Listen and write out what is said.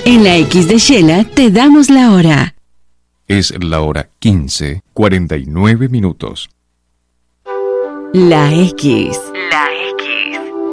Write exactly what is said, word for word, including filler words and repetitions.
En la X de Shela te damos la hora. Es la hora quince, cuarenta y nueve minutos. La X.